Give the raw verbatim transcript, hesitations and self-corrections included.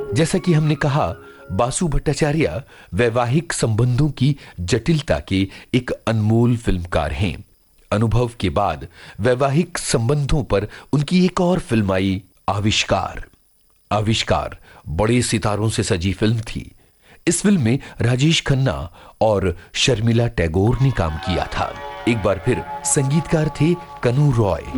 जैसा कि हमने कहा, बासु भट्टाचार्य वैवाहिक संबंधों की जटिलता के एक अनमोल फिल्मकार हैं। अनुभव के बाद वैवाहिक संबंधों पर उनकी एक और फिल्म आई, आविष्कार। आविष्कार बड़े सितारों से सजी फिल्म थी। इस फिल्म में राजेश खन्ना और शर्मिला टैगोर ने काम किया था। एक बार फिर संगीतकार थे कनु रॉय।